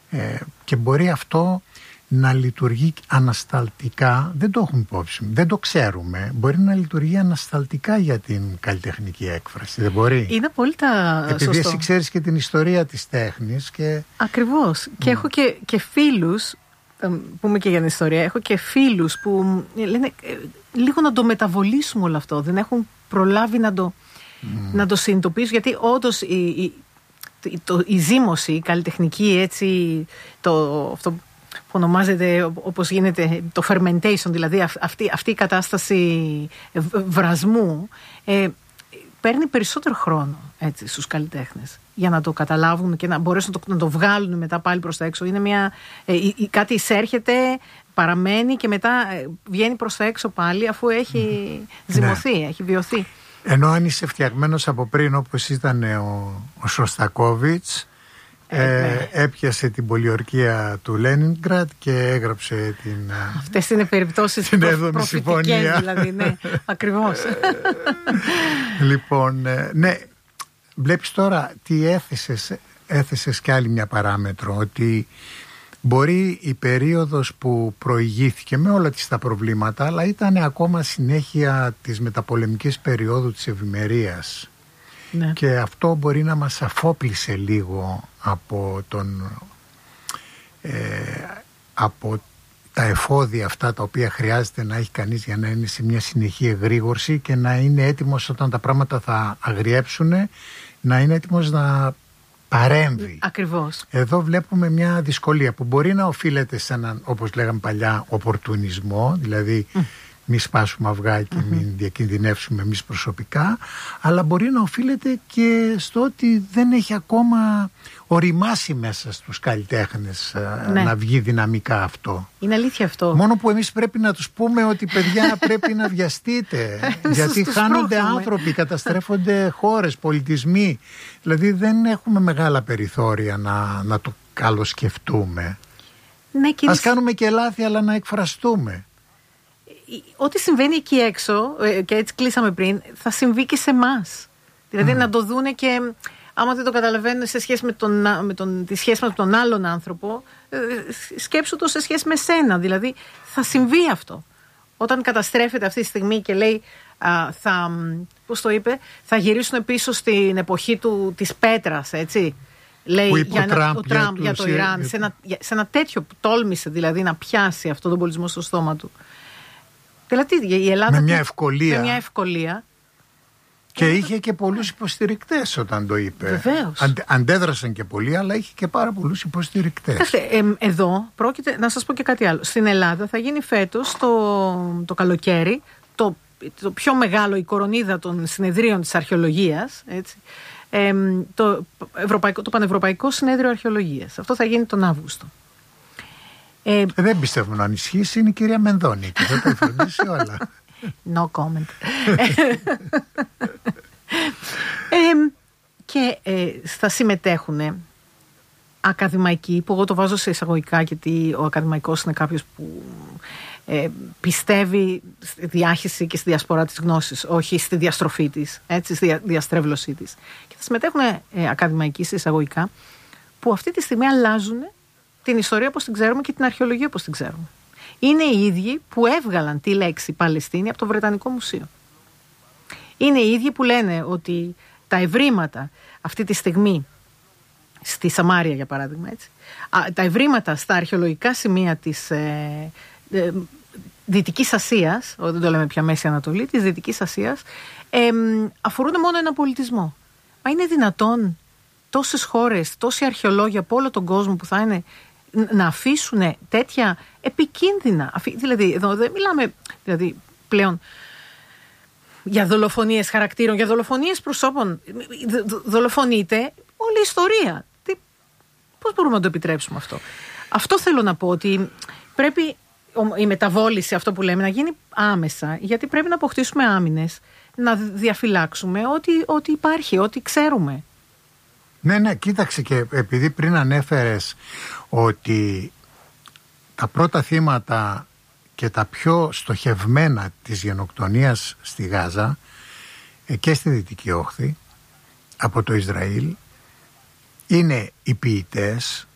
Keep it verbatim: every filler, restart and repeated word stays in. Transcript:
Ε, και μπορεί αυτό να λειτουργεί ανασταλτικά, δεν το έχουμε υπόψη, δεν το ξέρουμε, μπορεί να λειτουργεί ανασταλτικά για την καλλιτεχνική έκφραση, δεν μπορεί? Είναι απόλυτα Επειδή σωστό. εσύ ξέρεις και την ιστορία της τέχνης και... Ακριβώς. Mm. Και έχω και, και φίλους, θα πούμε και για την ιστορία, έχω και φίλους που λένε λίγο να το μεταβολήσουμε όλο αυτό, δεν έχουν προλάβει να το, mm. να το συνειδητοποιήσουν, γιατί όντως η, η, το, η ζήμωση, η καλλιτεχνική, έτσι, το, αυτό που ονομάζεται, όπως γίνεται, το fermentation, δηλαδή αυτή, αυτή η κατάσταση βρασμού, ε, παίρνει περισσότερο χρόνο, έτσι, στους καλλιτέχνες για να το καταλάβουν και να μπορέσουν να το, να το βγάλουν μετά πάλι προς τα έξω. Είναι μια, ε, ε, κάτι εισέρχεται, παραμένει και μετά ε, βγαίνει προς τα έξω πάλι, αφού έχει ζυμωθεί, ναι. έχει βιωθεί. Ενώ αν είσαι φτιαγμένος από πριν, όπως ήταν ο, ο Σωστακόβιτς, Ε, ε, έπιασε την πολιορκία του Λένινγκραντ και έγραψε την... Αυτές είναι περιπτώσεις προ, προφητικές, δηλαδή, ναι, ακριβώς. Λοιπόν, ναι, βλέπεις τώρα τι έθεσες, έθεσες κι άλλη μια παράμετρο, ότι μπορεί η περίοδος που προηγήθηκε με όλα τις τα προβλήματα, αλλά ήταν ακόμα συνέχεια της μεταπολεμικής περίοδου της ευημερίας. Ναι. Και αυτό μπορεί να μας αφόπλησε λίγο από, τον, ε, από τα εφόδια αυτά τα οποία χρειάζεται να έχει κανείς για να είναι σε μια συνεχή εγρήγορση και να είναι έτοιμος όταν τα πράγματα θα αγριέψουν, να είναι έτοιμος να παρέμβει. Ακριβώς. Εδώ βλέπουμε μια δυσκολία που μπορεί να οφείλεται σε έναν, όπως λέγαμε παλιά, οπορτουνισμό, δηλαδή mm. μη σπάσουμε αυγά και mm-hmm. μην διακινδυνεύσουμε εμείς προσωπικά, αλλά μπορεί να οφείλεται και στο ότι δεν έχει ακόμα οριμάσει μέσα στους καλλιτέχνες ναι. να βγει δυναμικά αυτό. Είναι αλήθεια αυτό. Μόνο που εμείς πρέπει να τους πούμε ότι παιδιά πρέπει να βιαστείτε γιατί χάνονται άνθρωποι, καταστρέφονται χώρες, πολιτισμοί, δηλαδή δεν έχουμε μεγάλα περιθώρια να, να το καλοσκεφτούμε. Ναι, και ας κάνουμε και λάθη αλλά να εκφραστούμε. Ό,τι συμβαίνει εκεί έξω, και έτσι κλείσαμε πριν, θα συμβεί και σε εμάς. Δηλαδή mm. να το δούνε και άμα δεν το καταλαβαίνουν σε σχέση με, τον, με τον, τη σχέση μας με τον άλλον άνθρωπο, σκέψου το σε σχέση με σένα. Δηλαδή θα συμβεί αυτό. Όταν καταστρέφεται αυτή τη στιγμή και λέει, α, θα, πώς το είπε, θα γυρίσουν πίσω στην εποχή του, της πέτρας, έτσι. Λέει για, ο Τραμπ, ο Τραμπ για, για το Ιράν, για... Σε, ένα, σε ένα τέτοιο που τόλμησε δηλαδή να πιάσει αυτόν τον πολιτισμό στο στόμα του. Δηλαδή η Ελλάδα με μια ευκολία, με μια ευκολία. Και είχε και πολλούς υποστηρικτές όταν το είπε. Βεβαίως. Αντε, αντέδρασαν και πολλοί, αλλά είχε και πάρα πολλούς υποστηρικτές. Ε, ε, εδώ πρόκειται, να σας πω και κάτι άλλο. Στην Ελλάδα θα γίνει φέτος το, το καλοκαίρι το, το πιο μεγάλο, η κορονίδα των συνεδρίων της αρχαιολογίας, έτσι, ε, το, Ευρωπαϊκό, το Πανευρωπαϊκό Συνέδριο Αρχαιολογίας. Αυτό θα γίνει τον Αύγουστο. Ε, δεν πιστεύω να ανισχύσει, είναι η κυρία Μενδώνη και θα τα εφροντίσει όλα. No comment. ε, και ε, θα συμμετέχουν ακαδημαϊκοί, που εγώ το βάζω σε εισαγωγικά γιατί ο ακαδημαϊκός είναι κάποιος που ε, πιστεύει στη διάχυση και στη διασπορά της γνώσης, όχι στη διαστροφή της, έτσι, στη δια, διαστρέβλωσή της. Και θα συμμετέχουν ε, ακαδημαϊκοί σε εισαγωγικά που αυτή τη στιγμή αλλάζουν την ιστορία όπως την ξέρουμε και την αρχαιολογία όπως την ξέρουμε. Είναι οι ίδιοι που έβγαλαν τη λέξη Παλαιστίνη από το Βρετανικό Μουσείο. Είναι οι ίδιοι που λένε ότι τα ευρήματα αυτή τη στιγμή στη Σαμάρια, για παράδειγμα, έτσι, τα ευρήματα στα αρχαιολογικά σημεία της ε, ε, Δυτικής Ασίας, δεν το λέμε πια Μέση Ανατολή, της Δυτικής Ασίας, ε, αφορούν μόνο ένα πολιτισμό. Μα είναι δυνατόν τόσες χώρες, τόσοι αρχαιολόγοι από όλο τον κόσμο που θα είναι να αφήσουν τέτοια επικίνδυνα, δηλαδή εδώ δεν μιλάμε δηλαδή, πλέον για δολοφονίες χαρακτήρων, για δολοφονίες προσώπων, δολοφονείται όλη η ιστορία. Τι, πώς μπορούμε να το επιτρέψουμε αυτό? Αυτό θέλω να πω, ότι πρέπει η μεταβόληση, αυτό που λέμε, να γίνει άμεσα, γιατί πρέπει να αποκτήσουμε άμυνες, να διαφυλάξουμε ό,τι, ό,τι υπάρχει, ό,τι ξέρουμε. Ναι, ναι, κοίταξε, και επειδή πριν ανέφερες ότι τα πρώτα θύματα και τα πιο στοχευμένα της γενοκτονίας στη Γάζα και στη Δυτική Όχθη από το Ισραήλ είναι οι ποιητές,